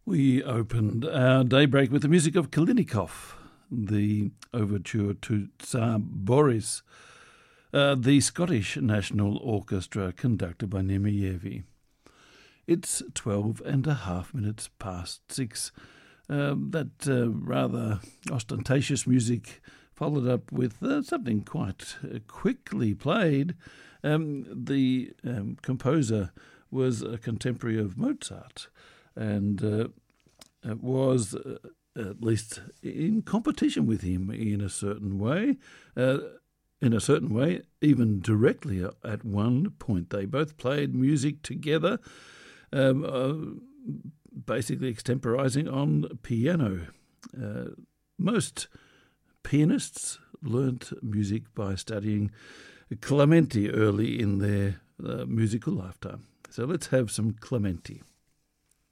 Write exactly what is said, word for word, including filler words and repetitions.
We opened our daybreak with the music of Kalinikov, the overture to Tsar Boris, uh, the Scottish National Orchestra conducted by Nemyevi. It's twelve and a half minutes past six. Uh, that uh, rather ostentatious music followed up with uh, something quite uh, quickly played. Um, the um, composer was a contemporary of Mozart, and uh, was uh, at least in competition with him in a certain way. Uh, in a certain way, even directly at one point. They both played music together, um, uh, basically extemporizing on piano. Uh, most pianists learnt music by studying Clementi early in their uh, musical lifetime. So let's have some Clementi.